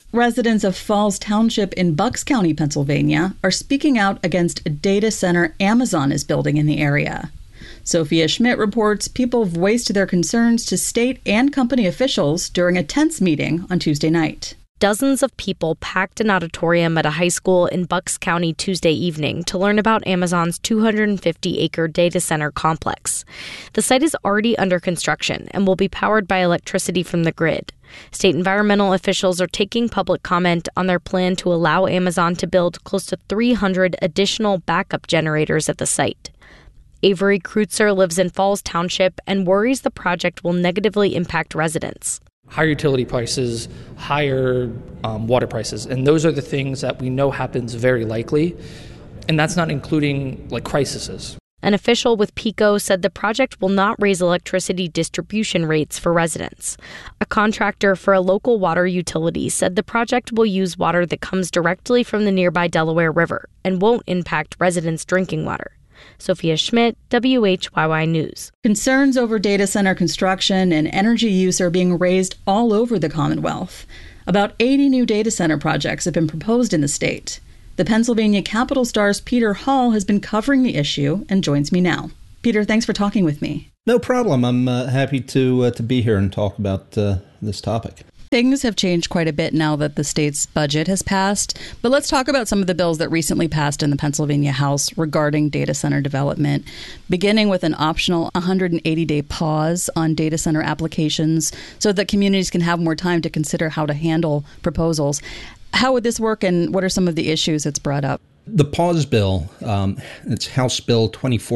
Residents of Falls Township in Bucks County, Pennsylvania, are speaking out against a data center Amazon is building in the area. Sophia Schmidt reports people voiced their concerns to state and company officials during a tense meeting on Tuesday night. Dozens of people packed an auditorium at a high school in Bucks County Tuesday evening to learn about Amazon's 250-acre data center complex. The site is already under construction and will be powered by electricity from the grid. State environmental officials are taking public comment on their plan to allow Amazon to build close to 300 additional backup generators at the site. Avery Kreutzer lives in Falls Township and worries the project will negatively impact residents. Higher utility prices, higher water prices. And those are the things that we know happens very likely. And that's not including crises. An official with PECO said the project will not raise electricity distribution rates for residents. A contractor for a local water utility said the project will use water that comes directly from the nearby Delaware River and won't impact residents' drinking water. Sophia Schmidt, WHYY News. Concerns over data center construction and energy use are being raised all over the Commonwealth. About 80 new data center projects have been proposed in the state. The Pennsylvania Capital Star's Peter Hall has been covering the issue and joins me now. Peter, thanks for talking with me. No problem. I'm happy to be here and talk about this topic. Things have changed quite a bit now that the state's budget has passed, but let's talk about some of the bills that recently passed in the Pennsylvania House regarding data center development, beginning with an optional 180-day pause on data center applications so that communities can have more time to consider how to handle proposals. How would this work, and what are some of the issues it's brought up? The pause bill, it's House Bill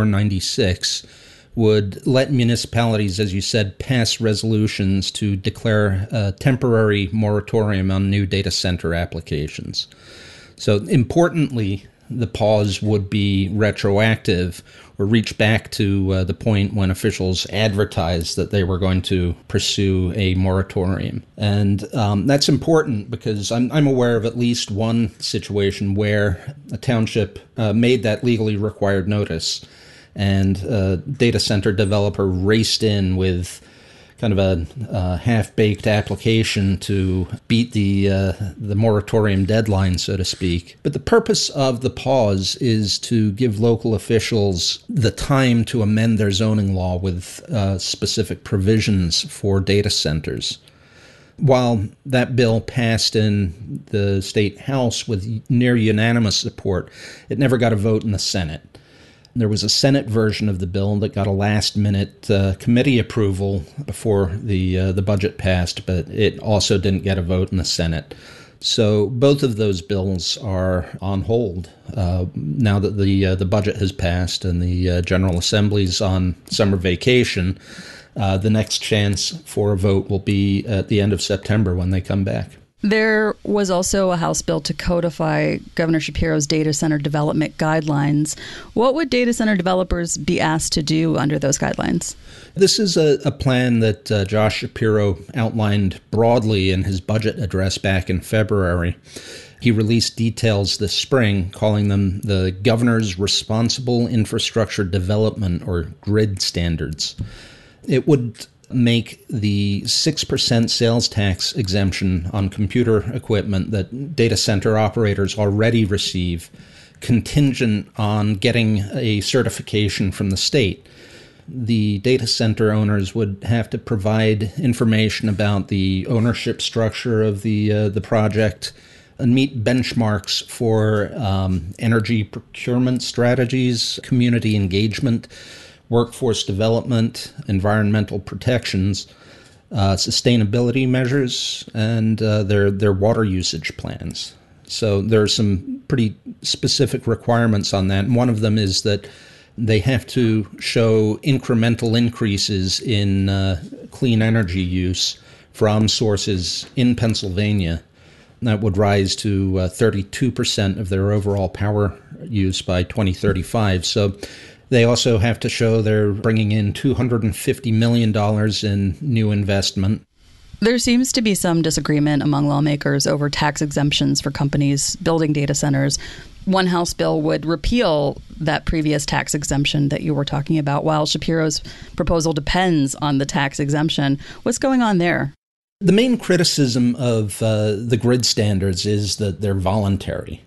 2496, would let municipalities, as you said, pass resolutions to declare a temporary moratorium on new data center applications. So importantly, the pause would be retroactive or reach back to the point when officials advertised that they were going to pursue a moratorium. And that's important because I'm aware of at least one situation where a township made that legally required notice, and a data center developer raced in with kind of a half-baked application to beat the moratorium deadline, so to speak. But the purpose of the pause is to give local officials the time to amend their zoning law with specific provisions for data centers. While that bill passed in the state House with near unanimous support, it never got a vote in the Senate. There was a Senate version of the bill that got a last-minute committee approval before the budget passed, but it also didn't get a vote in the Senate. So both of those bills are on hold now that the budget has passed and the General Assembly's on summer vacation. The next chance for a vote will be at the end of September when they come back. There was also a House bill to codify Governor Shapiro's data center development guidelines. What would data center developers be asked to do under those guidelines? This is a plan that Josh Shapiro outlined broadly in his budget address back in February. He released details this spring, calling them the Governor's Responsible Infrastructure Development, or GRID standards. It would make the 6% sales tax exemption on computer equipment that data center operators already receive contingent on getting a certification from the state. The data center owners would have to provide information about the ownership structure of the project and meet benchmarks for energy procurement strategies, community engagement, workforce development, environmental protections, sustainability measures, and their water usage plans. So there are some pretty specific requirements on that. And one of them is that they have to show incremental increases in clean energy use from sources in Pennsylvania. That would rise to 32% of their overall power use by 2035. So they also have to show they're bringing in $250 million in new investment. There seems to be some disagreement among lawmakers over tax exemptions for companies building data centers. One House bill would repeal that previous tax exemption that you were talking about, while Shapiro's proposal depends on the tax exemption. What's going on there? The main criticism of the grid standards is that they're voluntary.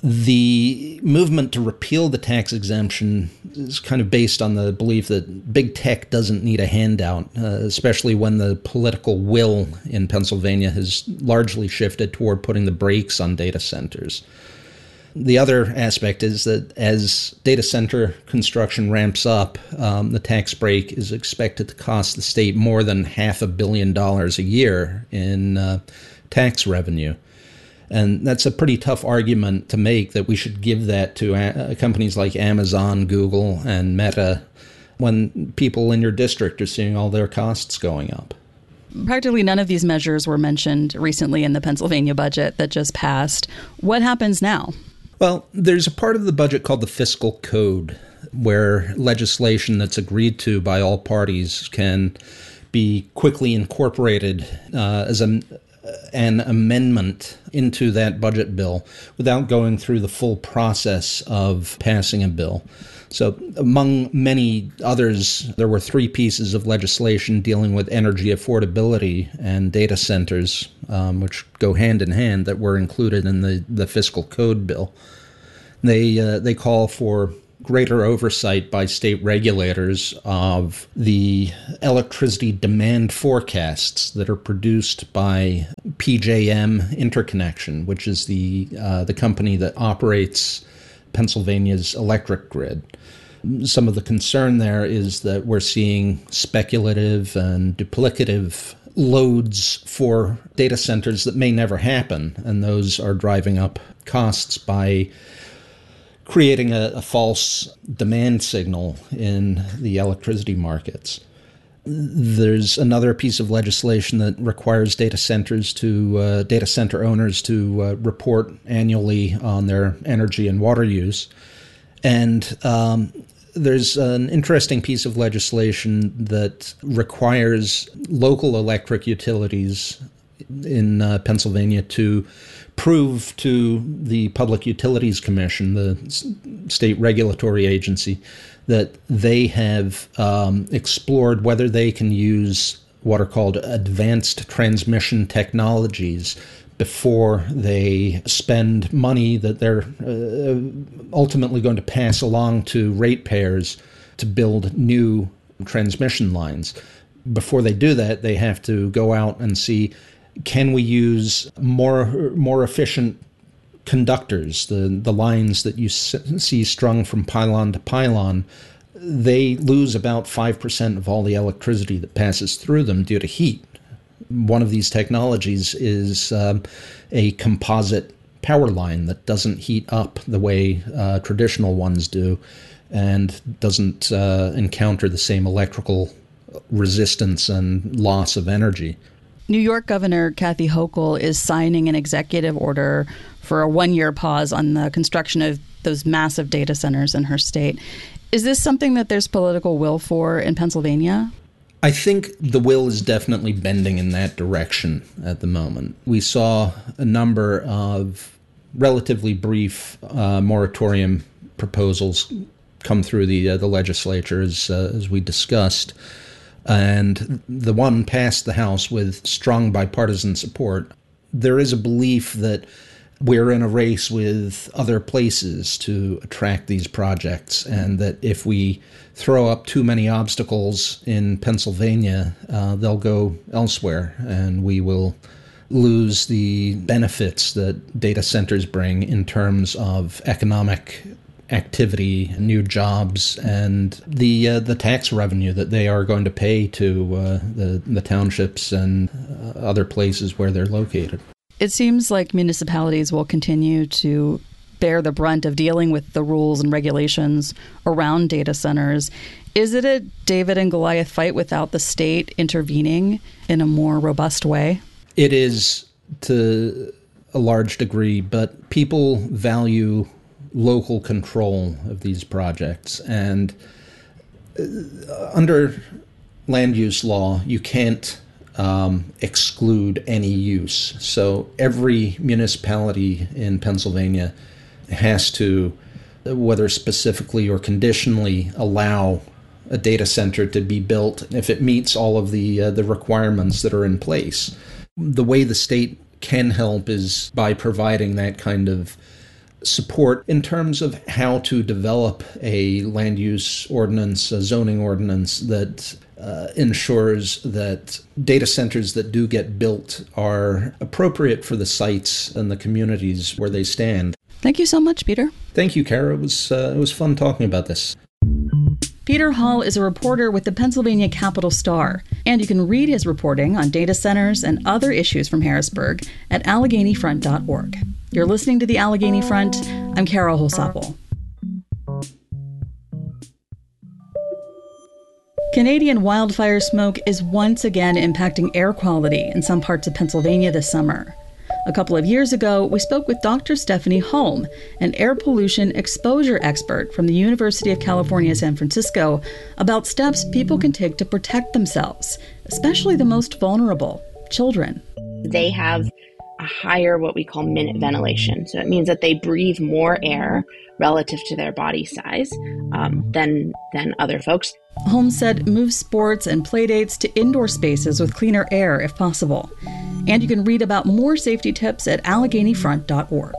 The movement to repeal the tax exemption is kind of based on the belief that big tech doesn't need a handout, especially when the political will in Pennsylvania has largely shifted toward putting the brakes on data centers. The other aspect is that as data center construction ramps up, the tax break is expected to cost the state more than $500 million a year in tax revenue. And that's a pretty tough argument to make that we should give that to companies like Amazon, Google, and Meta when people in your district are seeing all their costs going up. Practically none of these measures were mentioned recently in the Pennsylvania budget that just passed. What happens now? Well, there's a part of the budget called the fiscal code where legislation that's agreed to by all parties can be quickly incorporated as an amendment into that budget bill without going through the full process of passing a bill. So among many others, there were 3 pieces of legislation dealing with energy affordability and data centers, which go hand in hand, that were included in the fiscal code bill. They call for greater oversight by state regulators of the electricity demand forecasts that are produced by PJM Interconnection, which is the company that operates Pennsylvania's electric grid. Some of the concern there is that we're seeing speculative and duplicative loads for data centers that may never happen, and those are driving up costs by creating a false demand signal in the electricity markets. There's another piece of legislation that requires data center owners to report annually on their energy and water use. And there's an interesting piece of legislation that requires local electric utilities in Pennsylvania to prove to the Public Utilities Commission, the state regulatory agency, that they have explored whether they can use what are called advanced transmission technologies before they spend money that they're ultimately going to pass along to ratepayers to build new transmission lines. Before they do that, they have to go out and see, can we use more efficient conductors, the lines that you see strung from pylon to pylon? They lose about 5% of all the electricity that passes through them due to heat. One of these technologies is a composite power line that doesn't heat up the way traditional ones do and doesn't encounter the same electrical resistance and loss of energy. New York Governor Kathy Hochul is signing an executive order for a 1-year pause on the construction of those massive data centers in her state. Is this something that there's political will for in Pennsylvania? I think the will is definitely bending in that direction at the moment. We saw a number of relatively brief moratorium proposals come through the legislature, as we discussed. And the one passed the House with strong bipartisan support. There is a belief that we're in a race with other places to attract these projects, and that if we throw up too many obstacles in Pennsylvania, they'll go elsewhere, and we will lose the benefits that data centers bring in terms of economic activity, new jobs, and the tax revenue that they are going to pay to the townships and other places where they're located. It seems like municipalities will continue to bear the brunt of dealing with the rules and regulations around data centers. Is it a David and Goliath fight without the state intervening in a more robust way? It is to a large degree, but people value local control of these projects. And under land use law, you can't exclude any use. So every municipality in Pennsylvania has to, whether specifically or conditionally, allow a data center to be built if it meets all of the requirements that are in place. The way the state can help is by providing that kind of support in terms of how to develop a land use ordinance, a zoning ordinance that ensures that data centers that do get built are appropriate for the sites and the communities where they stand. Thank you so much, Peter. Thank you, Kara. It was fun talking about this. Peter Hall is a reporter with the Pennsylvania Capital Star, and you can read his reporting on data centers and other issues from Harrisburg at AlleghenyFront.org. You're listening to The Allegheny Front. I'm Carol Holsapple. Canadian wildfire smoke is once again impacting air quality in some parts of Pennsylvania this summer. A couple of years ago, we spoke with Dr. Stephanie Holm, an air pollution exposure expert from the University of California, San Francisco, about steps people can take to protect themselves, especially the most vulnerable, children. They have a higher what we call minute ventilation. So it means that they breathe more air relative to their body size than other folks. Holmes said move sports and playdates to indoor spaces with cleaner air if possible. And you can read about more safety tips at AlleghenyFront.org.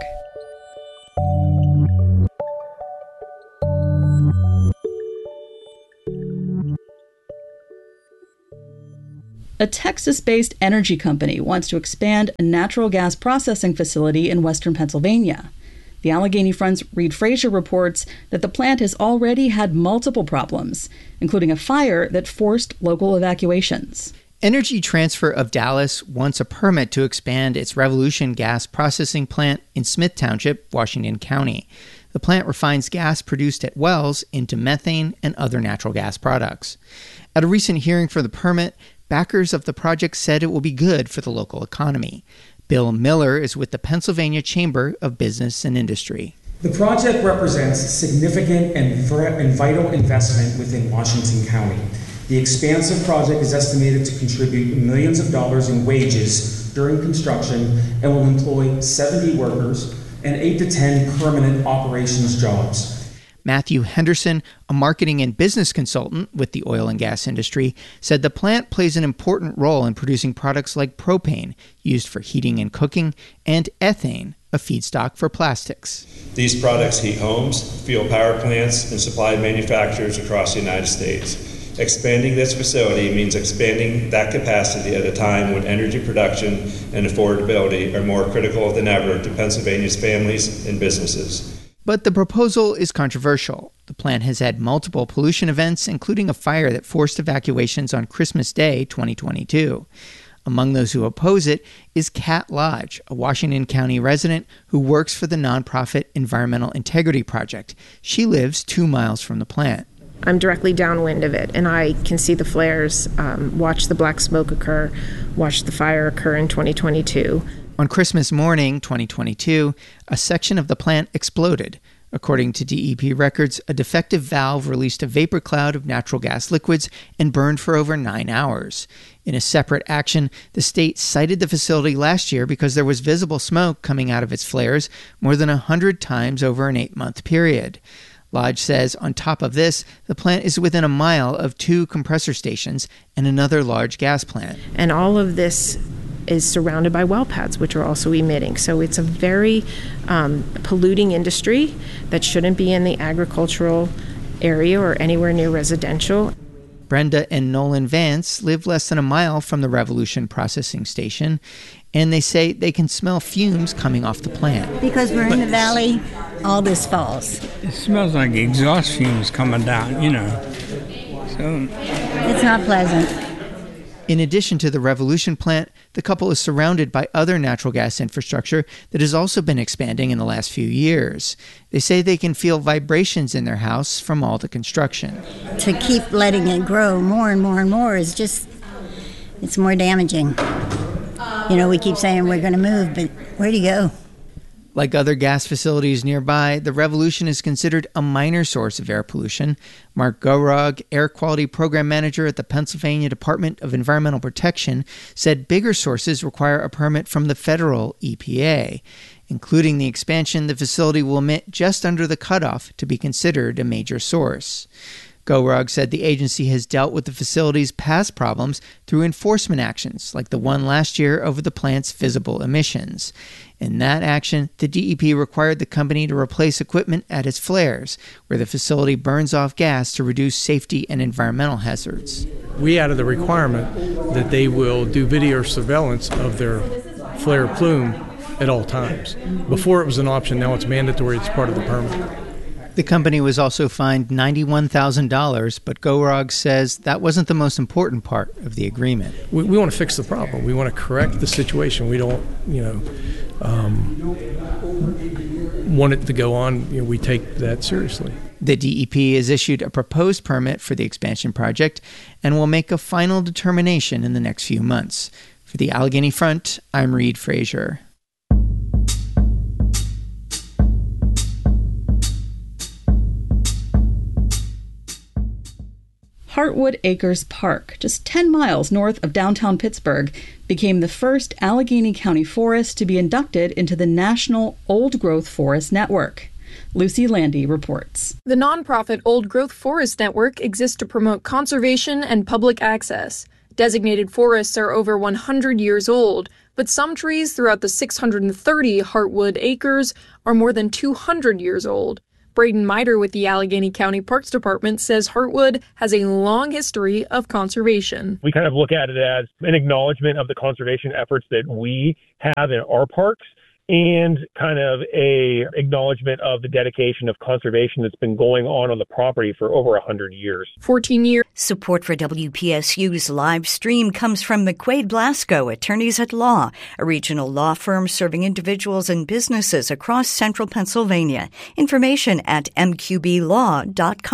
A Texas-based energy company wants to expand a natural gas processing facility in western Pennsylvania. The Allegheny Front's Reed Frazier reports that the plant has already had multiple problems, including a fire that forced local evacuations. Energy Transfer of Dallas wants a permit to expand its Revolution gas processing plant in Smith Township, Washington County. The plant refines gas produced at wells into methane and other natural gas products. At a recent hearing for the permit, backers of the project said it will be good for the local economy. Bill Miller is with the Pennsylvania Chamber of Business and Industry. The project represents significant and vital investment within Washington County. The expansive project is estimated to contribute millions of dollars in wages during construction and will employ 70 workers and 8 to 10 permanent operations jobs. Matthew Henderson, a marketing and business consultant with the oil and gas industry, said the plant plays an important role in producing products like propane, used for heating and cooking, and ethane, a feedstock for plastics. These products heat homes, fuel power plants, and supply manufacturers across the United States. Expanding this facility means expanding that capacity at a time when energy production and affordability are more critical than ever to Pennsylvania's families and businesses. But the proposal is controversial. The plant has had multiple pollution events, including a fire that forced evacuations on Christmas Day 2022. Among those who oppose it is Kat Lodge, a Washington County resident who works for the nonprofit Environmental Integrity Project. She lives 2 miles from the plant. I'm directly downwind of it, and I can see the flares, watch the black smoke occur, watch the fire occur in 2022. On Christmas morning, 2022, a section of the plant exploded. According to DEP records, a defective valve released a vapor cloud of natural gas liquids and burned for over 9 hours. In a separate action, the state cited the facility last year because there was visible smoke coming out of its flares more than 100 times over an 8-month period. Lodge says on top of this, the plant is within a mile of 2 compressor stations and another large gas plant. And all of this is surrounded by well pads, which are also emitting. So it's a very polluting industry that shouldn't be in the agricultural area or anywhere near residential. Brenda and Nolan Vance live less than a mile from the Revolution processing station, and they say they can smell fumes coming off the plant. Because we're in the valley, all this falls. It smells like exhaust fumes coming down, So it's not pleasant. In addition to the Revolution plant, the couple is surrounded by other natural gas infrastructure that has also been expanding in the last few years. They say they can feel vibrations in their house from all the construction. To keep letting it grow more and more and more is just, it's more damaging. We keep saying we're going to move, but where do you go? Like other gas facilities nearby, the Revolution is considered a minor source of air pollution. Mark Gorog, Air Quality Program Manager at the Pennsylvania Department of Environmental Protection, said bigger sources require a permit from the federal EPA. Including the expansion, the facility will emit just under the cutoff to be considered a major source. GOROG said the agency has dealt with the facility's past problems through enforcement actions, like the one last year over the plant's visible emissions. In that action, the DEP required the company to replace equipment at its flares, where the facility burns off gas to reduce safety and environmental hazards. We added the requirement that they will do video surveillance of their flare plume at all times. Before it was an option, now it's mandatory, it's part of the permit. The company was also fined $91,000, but GOROG says that wasn't the most important part of the agreement. We want to fix the problem. We want to correct the situation. We don't, want it to go on. We take that seriously. The DEP has issued a proposed permit for the expansion project and will make a final determination in the next few months. For the Allegheny Front, I'm Reed Frazier. Heartwood Acres Park, just 10 miles north of downtown Pittsburgh, became the first Allegheny County forest to be inducted into the National Old Growth Forest Network. Lucy Landy reports. The nonprofit Old Growth Forest Network exists to promote conservation and public access. Designated forests are over 100 years old, but some trees throughout the 630 Heartwood Acres are more than 200 years old. Braden Miter with the Allegheny County Parks Department says Heartwood has a long history of conservation. We kind of look at it as an acknowledgement of the conservation efforts that we have in our parks and kind of a acknowledgement of the dedication of conservation that's been going on the property for over 100 years. 14 years. Support for WPSU's live stream comes from McQuaid Blasco, Attorneys at Law, a regional law firm serving individuals and businesses across central Pennsylvania. Information at mqblaw.com.